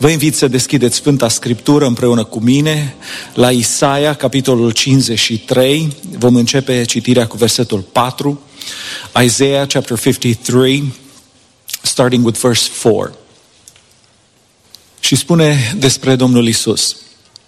Vă invit să deschideți Sfânta Scriptură împreună cu mine la Isaia, capitolul 53. Vom începe citirea cu versetul 4. Isaiah chapter 53, starting with verse 4. Și spune despre Domnul Iisus: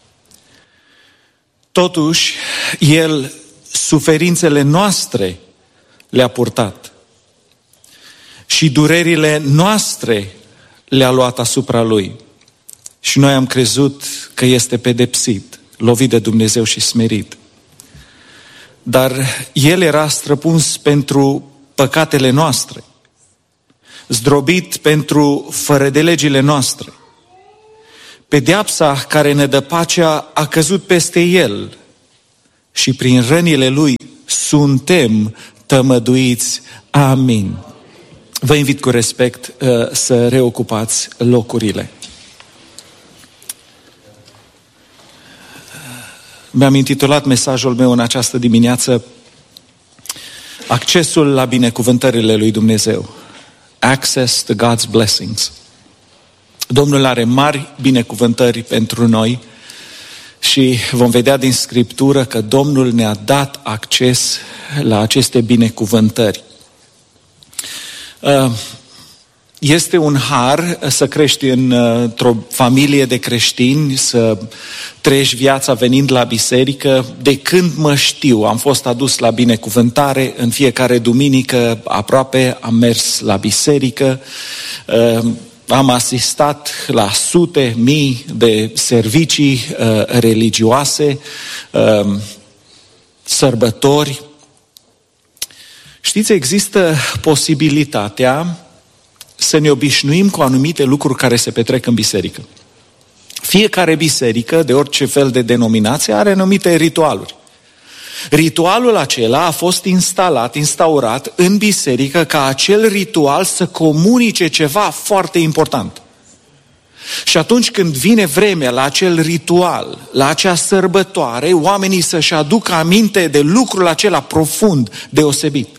totuși, El suferințele noastre le-a purtat și durerile noastre le-a luat asupra Lui. Și noi am crezut că este pedepsit, lovit de Dumnezeu și smerit. Dar El era străpuns pentru păcatele noastre, zdrobit pentru fără de legile noastre. Pedeapsa care ne dă pacea a căzut peste El și prin rănile Lui suntem tămăduiți. Amin. Vă invit cu respect să reocupați locurile. Mi-am intitulat mesajul meu în această dimineață Accesul la binecuvântările lui Dumnezeu. Access to God's blessings. Domnul are mari binecuvântări pentru noi și vom vedea din Scriptură că Domnul ne-a dat acces la aceste binecuvântări. Este un har să crești într-o familie de creștini, să trăiești viața venind la biserică. De când mă știu, am fost adus la binecuvântare în fiecare duminică, aproape am mers la biserică, am asistat la sute mii de servicii religioase, sărbători. Știți, există posibilitatea să ne obișnuim cu anumite lucruri care se petrec în biserică. Fiecare biserică, de orice fel de denominație, are anumite ritualuri. Ritualul acela a fost instaurat în biserică ca acel ritual să comunice ceva foarte important. Și atunci când vine vremea la acel ritual, la acea sărbătoare, oamenii să-și aducă aminte de lucrul acela profund, deosebit.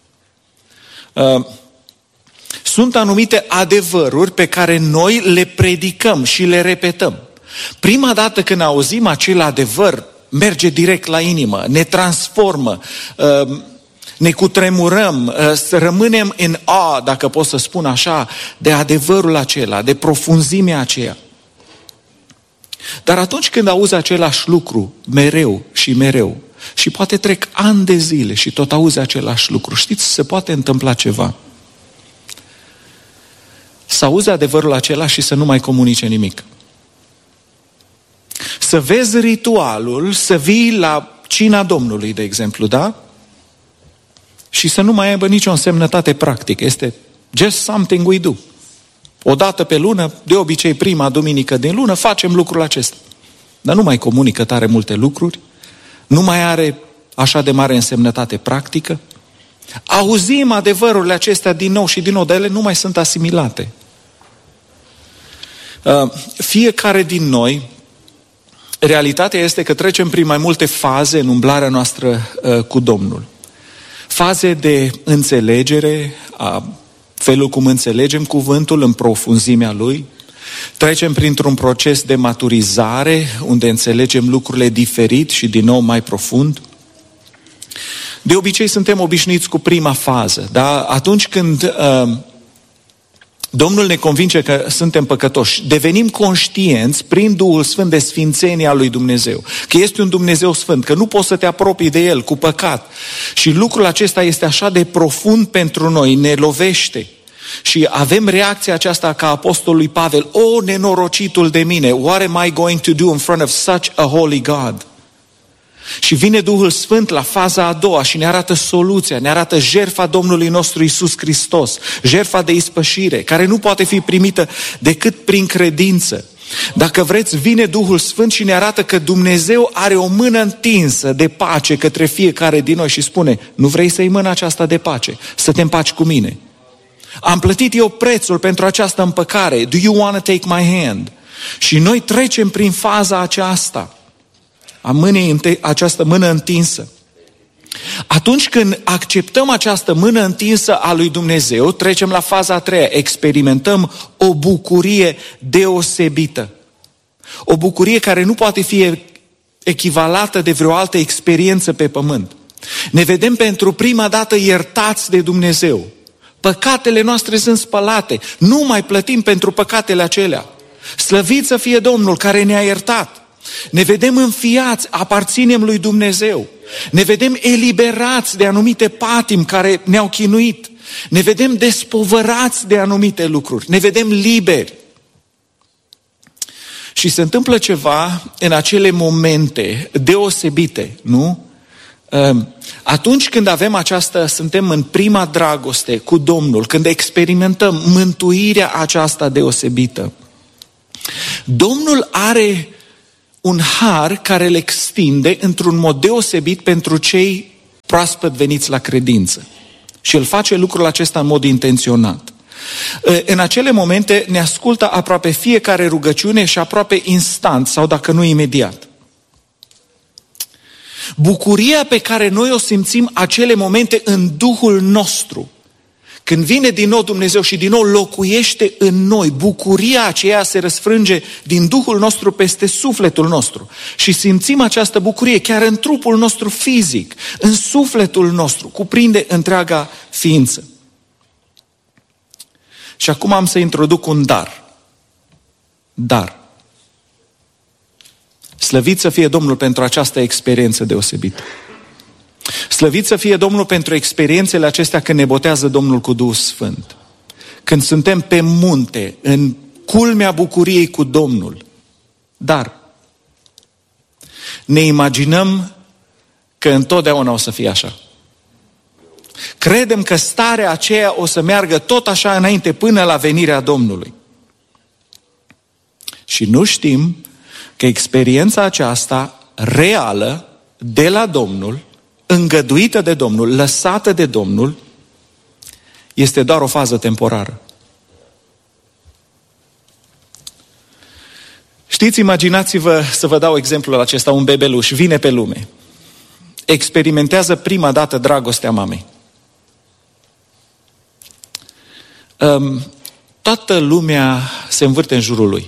Sunt anumite adevăruri pe care noi le predicăm și le repetăm. Prima dată când auzim acel adevăr, merge direct la inimă, ne transformă, ne cutremurăm, să rămânem în dacă pot să spun așa, de adevărul acela, de profunzimea aceea. Dar atunci când auzi același lucru mereu și mereu, și poate trec ani de zile și tot auzi același lucru, știți, se poate întâmpla ceva. Să auzi adevărul acela și să nu mai comunice nimic. Să vezi ritualul, să vii la cina Domnului, de exemplu, da? Și să nu mai aibă nicio însemnătate practică. Este just something we do. O dată pe lună, de obicei prima duminică din lună, facem lucrul acesta. Dar nu mai comunică tare multe lucruri, nu mai are așa de mare însemnătate practică. Auzim adevărurile acestea din nou și din nou, dar ele nu mai sunt asimilate. Fiecare din noi, realitatea este că trecem prin mai multe faze în umblarea noastră cu Domnul. Faze de înțelegere, felul cum înțelegem cuvântul în profunzimea lui. Trecem printr-un proces de maturizare, unde înțelegem lucrurile diferit și din nou mai profund. De obicei suntem obișnuiți cu prima fază, dar atunci când Domnul ne convinge că suntem păcătoși, devenim conștienți prin Duhul Sfânt de sfințenia lui Dumnezeu, că este un Dumnezeu sfânt, că nu poți să te apropii de El cu păcat. Și lucrul acesta este așa de profund pentru noi, ne lovește. Și avem reacția aceasta ca apostolului Pavel: o, nenorocitul de mine, what am I going to do in front of such a holy God? Și vine Duhul Sfânt la faza a doua și ne arată soluția, ne arată jertfa Domnului nostru Iisus Hristos, jertfa de ispășire, care nu poate fi primită decât prin credință. Dacă vreți, vine Duhul Sfânt și ne arată că Dumnezeu are o mână întinsă de pace către fiecare din noi și spune: nu vrei să iei mâna aceasta de pace, să te împaci cu mine? Am plătit eu prețul pentru această împăcare. Do you want to take my hand? Și noi trecem prin faza aceasta, această mână întinsă. Atunci când acceptăm această mână întinsă a lui Dumnezeu, trecem la faza a treia, experimentăm o bucurie deosebită. O bucurie care nu poate fi echivalată de vreo altă experiență pe pământ. Ne vedem pentru prima dată iertați de Dumnezeu. Păcatele noastre sunt spălate. Nu mai plătim pentru păcatele acelea. Slăvit să fie Domnul care ne-a iertat. Ne vedem înfiați, aparținem lui Dumnezeu. Ne vedem eliberați de anumite patimi care ne-au chinuit. Ne vedem despovărați de anumite lucruri. Ne vedem liberi. Și se întâmplă ceva în acele momente deosebite, nu? Atunci când avem suntem în prima dragoste cu Domnul, când experimentăm mântuirea aceasta deosebită, Domnul are un har care îl extinde într-un mod deosebit pentru cei proaspăt veniți la credință. Și el face lucrul acesta în mod intenționat. În acele momente ne ascultă aproape fiecare rugăciune și aproape instant, sau dacă nu imediat. Bucuria pe care noi o simțim acele momente în Duhul nostru, când vine din nou Dumnezeu și din nou locuiește în noi, bucuria aceea se răsfrânge din Duhul nostru peste sufletul nostru. Și simțim această bucurie chiar în trupul nostru fizic, în sufletul nostru, cuprinde întreaga ființă. Și acum am să introduc un dar. Dar. Slăvit să fie Domnul pentru această experiență deosebită. Slăvit să fie Domnul pentru experiențele acestea când ne botează Domnul cu Duhul Sfânt. Când suntem pe munte, în culmea bucuriei cu Domnul. Dar ne imaginăm că întotdeauna o să fie așa. Credem că starea aceea o să meargă tot așa înainte până la venirea Domnului. Și nu știm că experiența aceasta reală de la Domnul, îngăduită de Domnul, lăsată de Domnul, este doar o fază temporară. Știți, imaginați-vă, să vă dau exemplul acesta, un bebeluș vine pe lume, experimentează prima dată dragostea mamei. Toată lumea se învârte în jurul lui.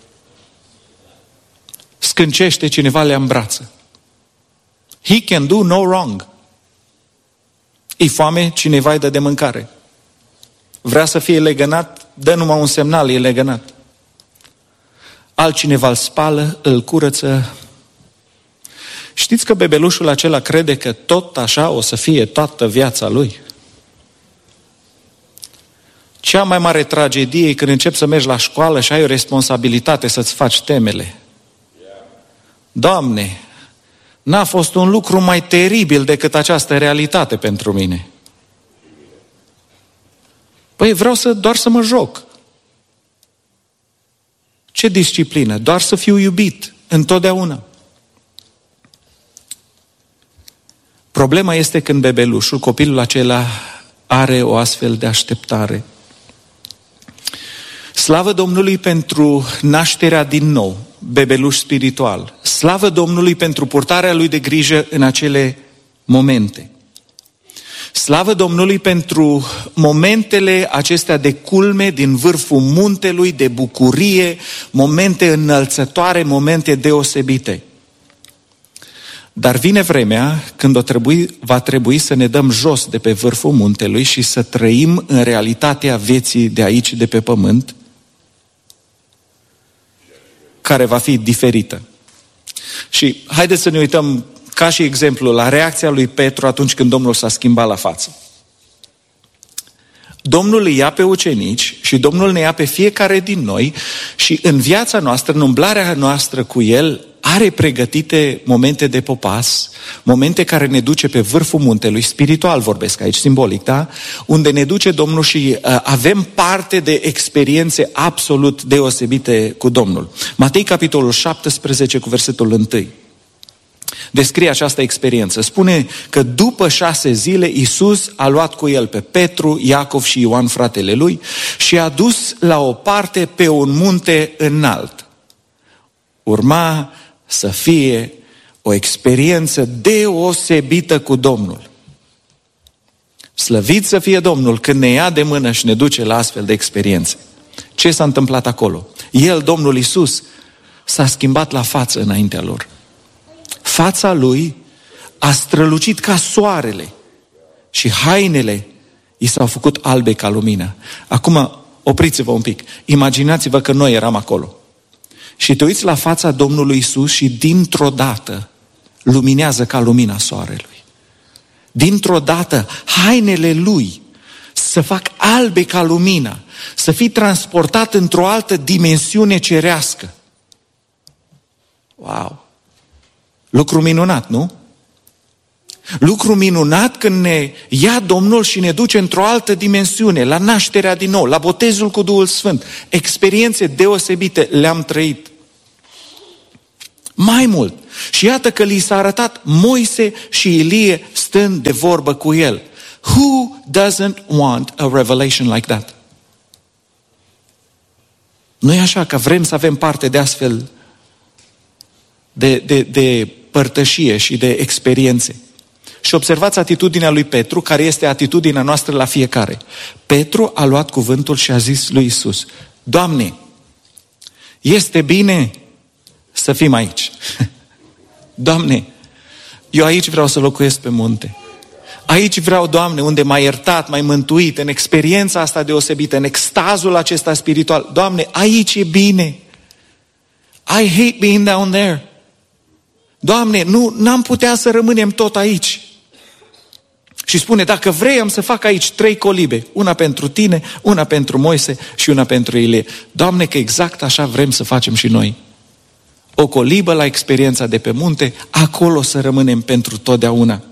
Scâncește, cineva le îmbrață. He can do no wrong. E foame, cineva îi dă de mâncare. Vrea să fie legănat, dă numai un semnal, e legănat. Altcineva îl spală, îl curăță. Știți că bebelușul acela crede că tot așa o să fie toată viața lui? Cea mai mare tragedie e când începi să mergi la școală și ai o responsabilitate să-ți faci temele. Doamne, n-a fost un lucru mai teribil decât această realitate pentru mine. Păi vreau doar să mă joc. Ce disciplină? Doar să fiu iubit întotdeauna. Problema este când bebelușul, copilul acela, are o astfel de așteptare. Slavă Domnului pentru nașterea din nou, bebeluș spiritual. Slavă Domnului pentru purtarea lui de grijă în acele momente. Slavă Domnului pentru momentele acestea de culme din vârful muntelui, de bucurie, momente înălțătoare, momente deosebite. Dar vine vremea când va trebui să ne dăm jos de pe vârful muntelui și să trăim în realitatea vieții de aici, de pe pământ, care va fi diferită. Și haideți să ne uităm ca și exemplu la reacția lui Petru atunci când Domnul s-a schimbat la față. Domnul îi ia pe ucenici și Domnul ne ia pe fiecare din noi și în viața noastră, în umblarea noastră cu El, are pregătite momente de popas, momente care ne duce pe vârful muntelui, spiritual vorbesc aici, simbolic, da? Unde ne duce Domnul și avem parte de experiențe absolut deosebite cu Domnul. Matei, capitolul 17, cu versetul 1. Descrie această experiență. Spune că după 6 zile Iisus a luat cu el pe Petru, Iacov și Ioan, fratele lui, și a dus la o parte pe un munte înalt. Urma să fie O experiență deosebită cu Domnul. Slăvit să fie Domnul când ne ia de mână și ne duce la astfel de experiențe. Ce s-a întâmplat acolo? El, Domnul Iisus, s-a schimbat la față înaintea lor. Fața lui a strălucit ca soarele și hainele i s-au făcut albe ca lumina. Acum, opriți-vă un pic. Imaginați-vă că noi eram acolo. Și te uiți la fața Domnului Iisus și dintr-o dată luminează ca lumina soarelui. Dintr-o dată hainele lui să fac albe ca lumina, să fii transportat într-o altă dimensiune cerească. Wow! Lucru minunat, nu? Lucru minunat când ne ia Domnul și ne duce într-o altă dimensiune, la nașterea din nou, la botezul cu Duhul Sfânt. Experiențe deosebite le-am trăit. Mai mult, și iată că li s-a arătat Moise și Ilie stând de vorbă cu el. Who doesn't want a revelation like that? Nu e așa că vrem să avem parte de astfel de părtășie și de experiențe. Și observați atitudinea lui Petru, care este atitudinea noastră la fiecare. Petru a luat cuvântul și a zis lui Iisus: Doamne, este bine să fim aici. Doamne, eu aici vreau să locuiesc pe munte. Aici vreau, Doamne, unde m-ai iertat, m-ai mântuit, în experiența asta deosebită, în extazul acesta spiritual. Doamne, aici e bine. I hate being down there. Doamne, n-am putea să rămânem tot aici. Și spune, dacă vrei, am să fac aici 3 colibe. Una pentru tine, una pentru Moise și una pentru Ilie. Doamne, că exact așa vrem să facem și noi. O colibă la experiența de pe munte, acolo să rămânem pentru totdeauna.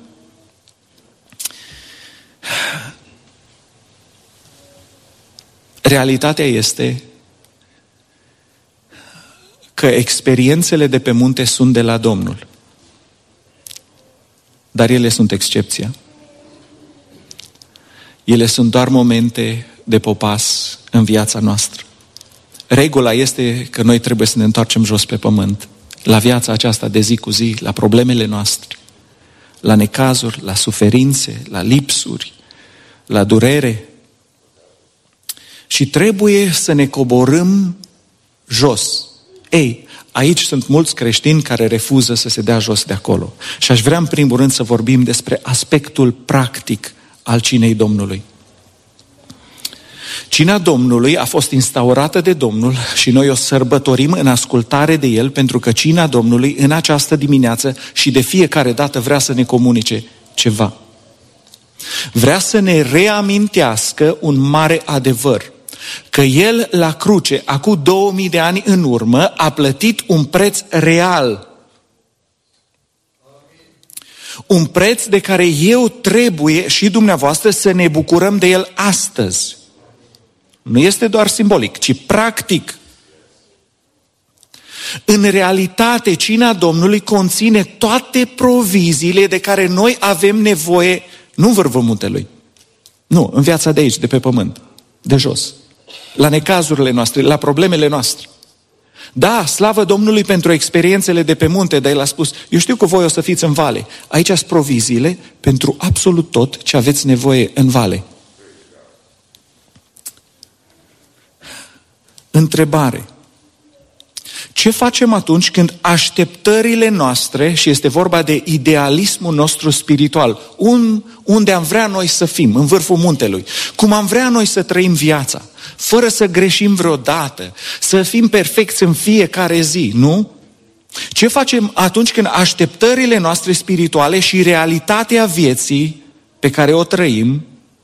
Realitatea este că experiențele de pe munte sunt de la Domnul. Dar ele sunt excepția. Ele sunt doar momente de popas în viața noastră. Regula este că noi trebuie să ne întoarcem jos pe pământ, la viața aceasta de zi cu zi, la problemele noastre, la necazuri, la suferințe, la lipsuri, la durere. Și trebuie să ne coborâm jos. Ei, aici sunt mulți creștini care refuză să se dea jos de acolo. Și aș vrea în primul rând să vorbim despre aspectul practic al cinei Domnului. Cina Domnului a fost instaurată de Domnul și noi o sărbătorim în ascultare de El, pentru că cina Domnului în această dimineață și de fiecare dată vrea să ne comunice ceva. Vrea să ne reamintească un mare adevăr, că El la cruce, acum 2000 de ani în urmă, a plătit un preț real. Un preț de care eu trebuie și dumneavoastră să ne bucurăm de El astăzi. Nu este doar simbolic, ci practic. În realitate, cina Domnului conține toate proviziile de care noi avem nevoie, nu în vârful muntelui, nu, în viața de aici, de pe pământ, de jos, la necazurile noastre, la problemele noastre. Da, slavă Domnului pentru experiențele de pe munte, dar El a spus, eu știu că voi o să fiți în vale. Aici sunt proviziile pentru absolut tot ce aveți nevoie în vale. Întrebare. Ce facem atunci când așteptările noastre, și este vorba de idealismul nostru spiritual, unde am vrea noi să fim, în vârful muntelui, cum am vrea noi să trăim viața, fără să greșim vreodată, să fim perfecți în fiecare zi, nu? Ce facem atunci când așteptările noastre spirituale și realitatea vieții pe care o trăim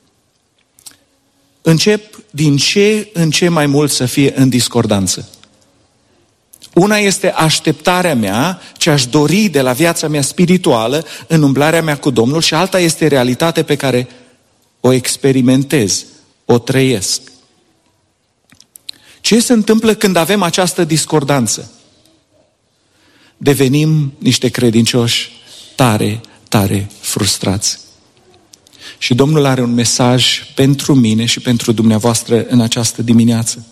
încep din ce în ce mai mult să fie în discordanță? Una este așteptarea mea, ce aș dori de la viața mea spirituală, în umblarea mea cu Domnul, și alta este realitatea pe care o experimentez, o trăiesc. Ce se întâmplă când avem această discordanță? Devenim niște credincioși tare, tare frustrați. Și Domnul are un mesaj pentru mine și pentru dumneavoastră în această dimineață.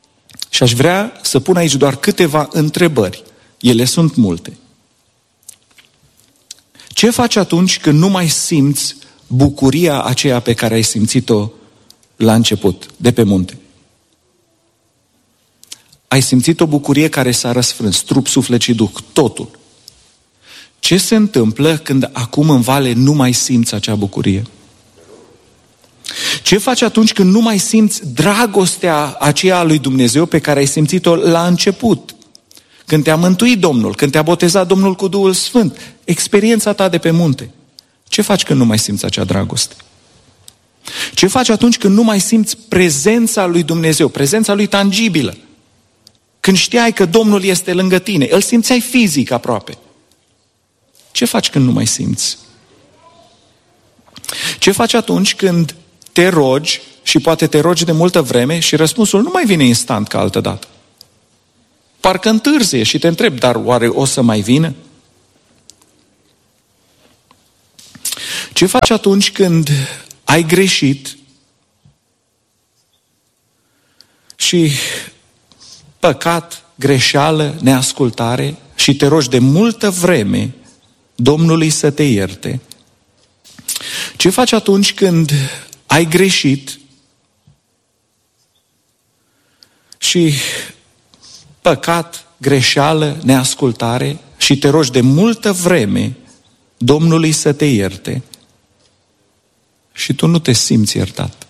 Și aș vrea să pun aici doar câteva întrebări. Ele sunt multe. Ce faci atunci când nu mai simți bucuria aceea pe care ai simțit-o la început, de pe munte? Ai simțit o bucurie care s-a răsfrâns, trup, suflet și duh, totul. Ce se întâmplă când acum în vale nu mai simți acea bucurie? Ce faci atunci când nu mai simți dragostea aceea a lui Dumnezeu pe care ai simțit-o la început? Când te-a mântuit Domnul, când te-a botezat Domnul cu Duhul Sfânt, experiența ta de pe munte. Ce faci când nu mai simți acea dragoste? Ce faci atunci când nu mai simți prezența lui Dumnezeu, prezența lui tangibilă? Când știai că Domnul este lângă tine, îl simțeai fizic aproape. Ce faci când nu mai simți? Ce faci atunci când te rogi și poate te rogi de multă vreme și răspunsul nu mai vine instant ca altădată? Parcă întârzie și te întrebi, dar oare o să mai vină? Ce faci atunci când ai greșit și păcat, greșeală, neascultare și te rogi de multă vreme Domnului să te ierte? Ce faci atunci când ai greșit și păcat, greșeală, neascultare și te rogi de multă vreme Domnului să te ierte și tu nu te simți iertat?